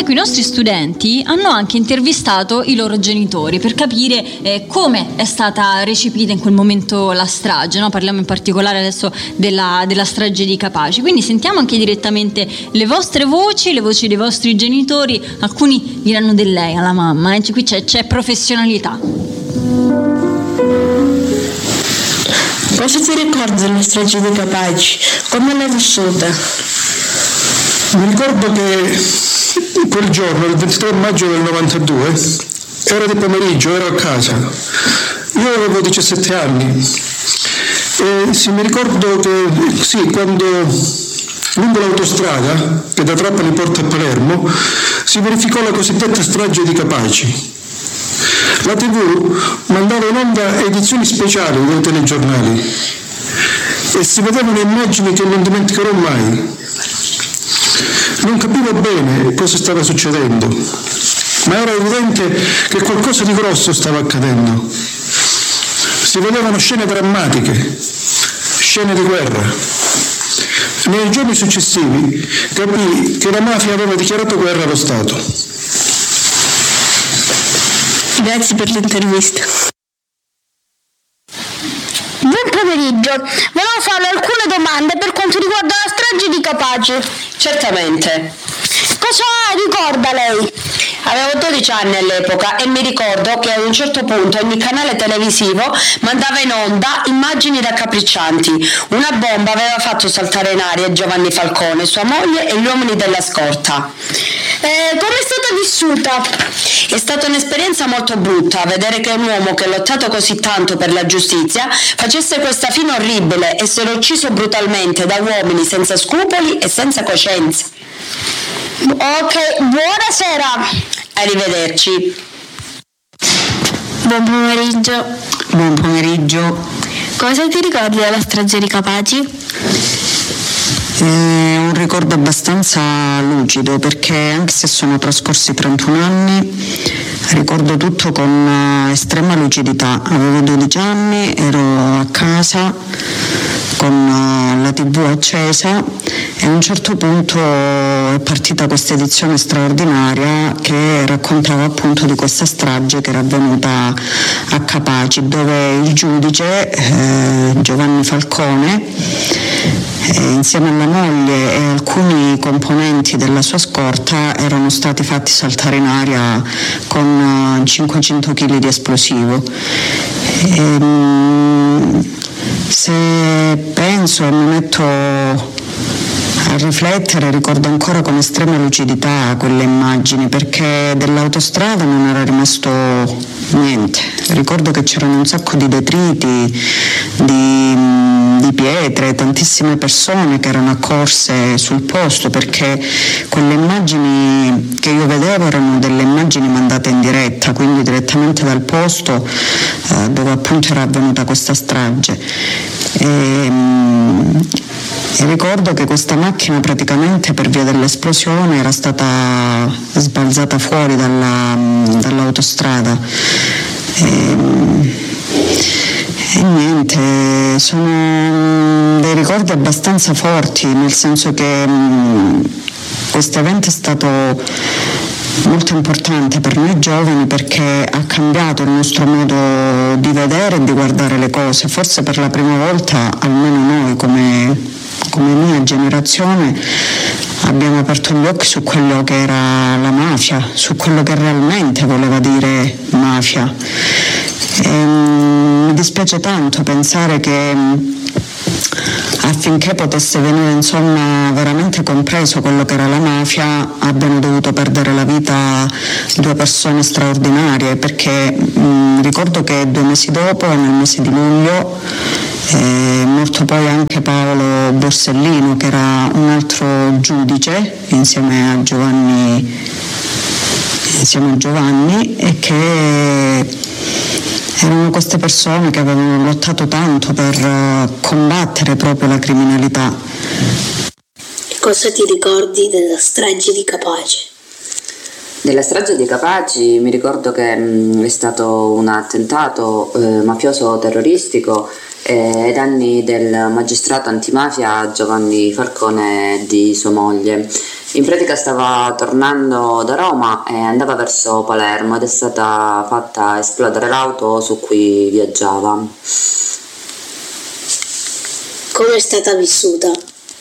i nostri studenti hanno anche intervistato i loro genitori per capire come è stata recepita in quel momento la strage, no? Parliamo in particolare adesso della strage di Capaci, quindi sentiamo anche direttamente le vostre voci, le voci dei vostri genitori. Alcuni diranno di lei alla mamma, qui c'è professionalità. Cosa ti ricordi della strage di Capaci? Come l'hai vissuta? Mi ricordo che quel giorno, il 23 maggio del 92, era di pomeriggio, ero a casa. Io avevo 17 anni e mi ricordo che quando lungo l'autostrada che da Trapani porta a Palermo si verificò la cosiddetta strage di Capaci. La TV mandava in onda edizioni speciali dei telegiornali e si vedevano immagini che non dimenticherò mai. Non capivo bene cosa stava succedendo, ma era evidente che qualcosa di grosso stava accadendo. Si vedevano scene drammatiche, scene di guerra. Nei giorni successivi capii che la mafia aveva dichiarato guerra allo Stato. Grazie per l'intervista. Buon pomeriggio, volevo farle alcune domande per quanto riguarda la strage di Capaci. Certamente. Cosa ricorda lei? Avevo 12 anni all'epoca e mi ricordo che a un certo punto ogni canale televisivo mandava in onda immagini raccapriccianti. Una bomba aveva fatto saltare in aria Giovanni Falcone, sua moglie e gli uomini della scorta. Come è stata vissuta? È stata un'esperienza molto brutta vedere che un uomo che ha lottato così tanto per la giustizia facesse questa fine orribile, essere ucciso brutalmente da uomini senza scrupoli e senza coscienza. Ok, buonasera. Arrivederci. Buon pomeriggio. Buon pomeriggio. Cosa ti ricordi della strage di Capaci? Un ricordo abbastanza lucido, perché anche se sono trascorsi 31 anni ricordo tutto con estrema lucidità. Avevo 12 anni, ero a casa con la TV accesa e a un certo punto è partita questa edizione straordinaria che raccontava appunto di questa strage che era avvenuta a Capaci, dove il giudice Giovanni Falcone insieme alla moglie e alcuni componenti della sua scorta erano stati fatti saltare in aria con 500 kg di esplosivo. Se penso e mi metto a riflettere, ricordo ancora con estrema lucidità quelle immagini, perché dell'autostrada non era rimasto niente. Ricordo che c'erano un sacco di detriti, di pietre, tantissime persone che erano accorse sul posto, perché quelle immagini che io vedevo erano delle immagini mandate in diretta, quindi direttamente dal posto dove appunto era avvenuta questa strage. E ricordo che questa macchina praticamente per via dell'esplosione era stata sbalzata fuori dall'autostrada. E niente, sono dei ricordi abbastanza forti, nel senso che questo evento è stato molto importante per noi giovani, perché ha cambiato il nostro modo di vedere e di guardare le cose. Forse per la prima volta, almeno noi come mia generazione, abbiamo aperto gli occhi su quello che era la mafia, su quello che realmente voleva dire mafia. Mi dispiace tanto pensare che affinché potesse venire veramente compreso quello che era la mafia abbiano dovuto perdere la vita due persone straordinarie, perché ricordo che 2 mesi dopo, nel mese di luglio, è morto poi anche Paolo Borsellino, che era un altro giudice insieme a Giovanni, e che erano queste persone che avevano lottato tanto per combattere proprio la criminalità. Cosa ti ricordi della strage di Capaci? Della strage di Capaci mi ricordo che è stato un attentato mafioso terroristico ai danni del magistrato antimafia Giovanni Falcone e di sua moglie. In pratica stava tornando da Roma e andava verso Palermo ed è stata fatta esplodere l'auto su cui viaggiava. Come è stata vissuta?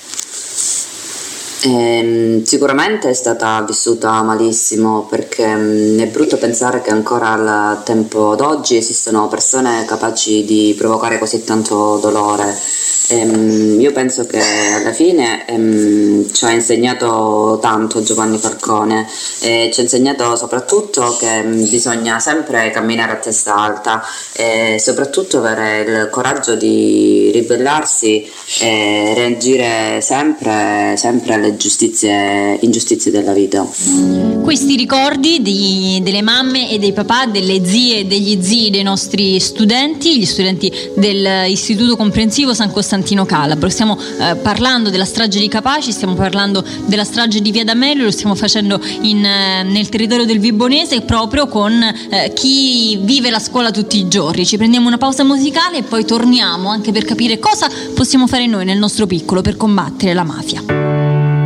Sicuramente è stata vissuta malissimo, perché è brutto pensare che ancora al tempo d'oggi esistono persone capaci di provocare così tanto dolore. Io penso che alla fine ci ha insegnato tanto Giovanni Falcone, ci ha insegnato soprattutto che bisogna sempre camminare a testa alta e soprattutto avere il coraggio di ribellarsi e reagire sempre alle ingiustizie della vita. Questi ricordi delle mamme e dei papà, delle zie e degli zii dei nostri studenti, gli studenti dell'Istituto Comprensivo San Costantino Calabro. Stiamo parlando della strage di Capaci, stiamo parlando della strage di Via D'Amelio, lo stiamo facendo nel territorio del Vibonese, proprio con chi vive la scuola tutti i giorni. Ci prendiamo una pausa musicale e poi torniamo anche per capire cosa possiamo fare noi nel nostro piccolo per combattere la mafia.